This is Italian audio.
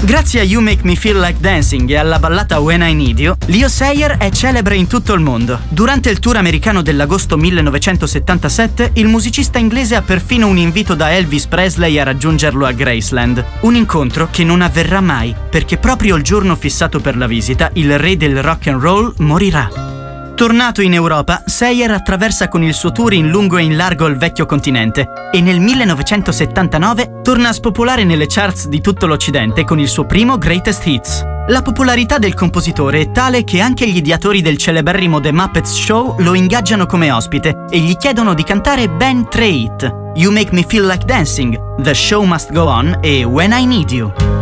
Grazie a You Make Me Feel Like Dancing e alla ballata When I Need You, Leo Sayer è celebre in tutto il mondo. Durante il tour americano dell'agosto 1977, il musicista inglese ha perfino un invito da Elvis Presley a raggiungerlo a Graceland. Un incontro che non avverrà mai, perché proprio il giorno fissato per la visita, il re del rock and roll morirà. Tornato in Europa, Sayer attraversa con il suo tour in lungo e in largo il vecchio continente e nel 1979 torna a spopolare nelle charts di tutto l'Occidente con il suo primo Greatest Hits. La popolarità del compositore è tale che anche gli ideatori del celeberrimo The Muppets Show lo ingaggiano come ospite e gli chiedono di cantare ben 3 hit: You Make Me Feel Like Dancing, The Show Must Go On e When I Need You.